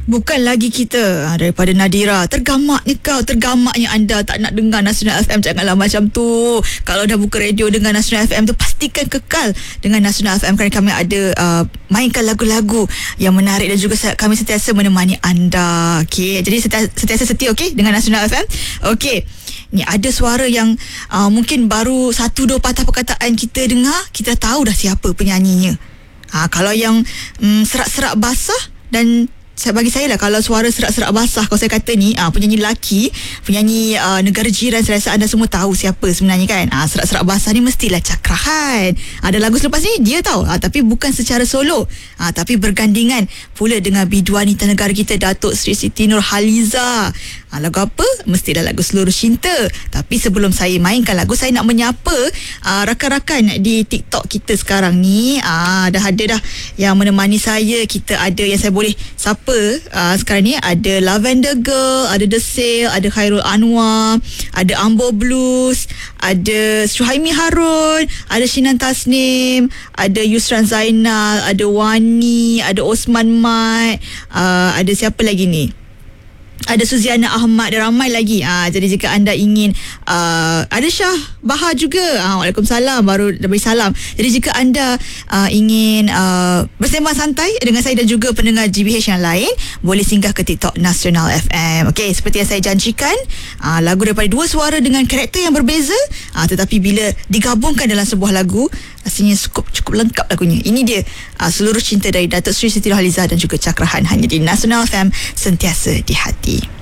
Bukan lagi kita daripada Nadira. Tergamaknya anda tak nak dengar Nasional FM. Janganlah macam tu. Kalau dah buka radio dengan Nasional FM tu, pastikan kekal dengan Nasional FM, kerana kami ada mainkan lagu-lagu yang menarik dan juga kami sentiasa menemani anda. Okey, jadi sentiasa setia dengan Nasional FM. Okey, ni ada suara yang mungkin baru 1-2 patah perkataan kita dengar, kita tahu dah siapa penyanyinya. Kalau yang serak-serak basah, dan bagi saya lah, kalau suara serak-serak basah, kalau saya kata ni penyanyi lelaki, penyanyi negara jiran, saya rasa anda semua tahu siapa sebenarnya kan. Serak-serak basah ni mestilah Cakrahan. Ada lagu selepas ni dia tahu, tapi bukan secara solo, tapi bergandingan pula dengan bidu wanita negara kita, Datuk Seri Siti Nurhaliza. Lagu apa? Mestilah lagu Seluruh Cinta. Tapi sebelum saya mainkan lagu, saya nak menyapa rakan-rakan di TikTok kita sekarang ni. Dah ada yang menemani saya. Kita ada yang saya boleh sapa sekarang ni. Ada Lavender Girl, ada The Sale, ada Khairul Anwar, ada Ambo Blues, ada Suhaimi Harun, ada Shinan Tasnim, ada Yusran Zainal, ada Wani, ada Osman Mat, ada siapa lagi ni? Ada Suziana Ahmad dan ramai lagi. Jadi jika anda ingin ada Syah Bahar juga. Waalaikumsalam, baru beri salam. Jadi jika anda ingin bersembang santai dengan saya dan juga pendengar GBH yang lain, boleh singgah ke TikTok Nasional FM. Okey, seperti yang saya janjikan, lagu daripada dua suara dengan karakter yang berbeza, tetapi bila digabungkan dalam sebuah lagu, rasanya cukup lengkap lagunya. Ini dia Seluruh Cinta dari Datuk Seri Siti Nurhaliza dan juga Cakrahan, hanya di Nasional FM, sentiasa di hati.